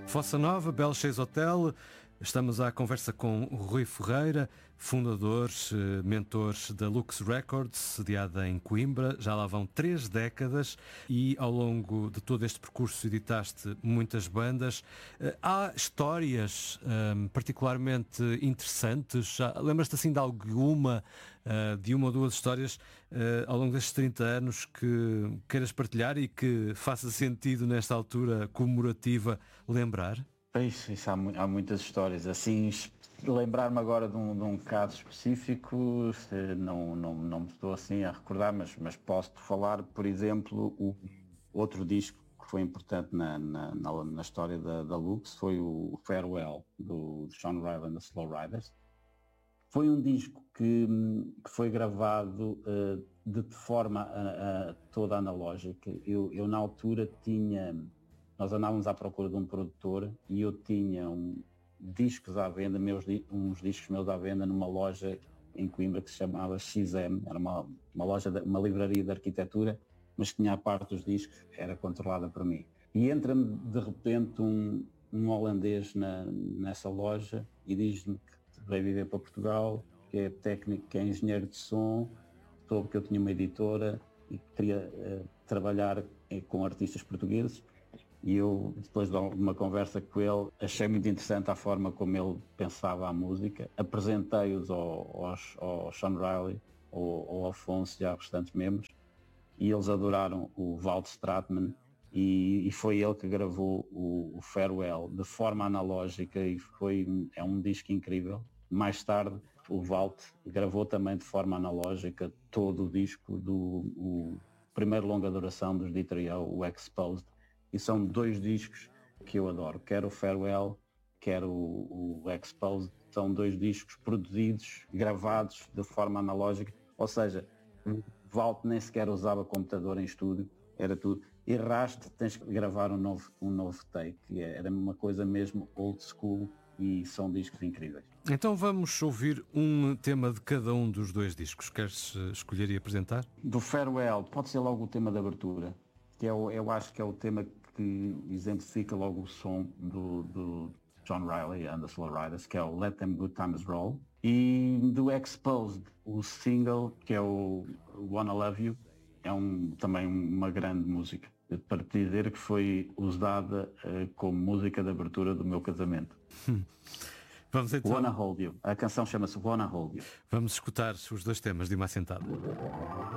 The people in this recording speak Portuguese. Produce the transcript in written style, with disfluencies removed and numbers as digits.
Fossa Nova, Belchês Hotel. Estamos à conversa com o Rui Ferreira, fundador, mentor da Lux Records, sediada em Coimbra. Já lá vão 3 décadas e ao longo de todo este percurso editaste muitas bandas. Há histórias particularmente interessantes? Lembras-te assim de alguma, de uma ou duas histórias ao longo destes 30 anos que queiras partilhar e que faça sentido nesta altura comemorativa lembrar? Isso há muitas histórias. Assim, lembrar-me agora de um caso específico, não me estou assim a recordar, mas posso-te falar, por exemplo, o outro disco que foi importante na história da Lux foi o Farewell, do Sean Riley and the Slow Riders. Foi um disco que foi gravado de forma toda analógica. Eu na altura nós andávamos à procura de um produtor e eu tinha discos à venda, uns discos meus à venda numa loja em Coimbra que se chamava XM, era uma loja, uma livraria de arquitetura, mas tinha a parte dos discos, era controlada por mim. E entra-me de repente um holandês nessa loja e diz-me que veio viver para Portugal, que é técnico, que é engenheiro de som, soube que eu tinha uma editora e que queria trabalhar com artistas portugueses. E eu, depois de uma conversa com ele, achei muito interessante a forma como ele pensava a música. Apresentei-os ao Sean Riley, ao Afonso e aos restantes membros, e eles adoraram o Walt Stratman, e foi ele que gravou o Farewell de forma analógica e é um disco incrível. Mais tarde, o Walt gravou também de forma analógica todo o disco o primeiro longa duração dos D-Trio, o Exposed. E são 2 discos que eu adoro, quer o Farewell, quer o Exposed. São 2 discos produzidos, gravados de forma analógica, ou seja, o Walt nem sequer usava computador em estúdio, era tudo. Erraste, tens que gravar um novo take, era uma coisa mesmo old school e são discos incríveis. Então vamos ouvir um tema de cada um dos 2 discos. Queres escolher e apresentar? Do Farewell, pode ser logo o tema de abertura, que eu acho que é o tema que exemplifica logo o som do John Riley and the Slow Riders, que é o Let Them Good Times Roll. E do Exposed, o single, que é o Wanna Love You, é também uma grande música. Para te dizer que foi usada como música de abertura do meu casamento. Vamos então... Wanna Hold You. A canção chama-se Wanna Hold You. Vamos escutar os 2 temas de uma assentada.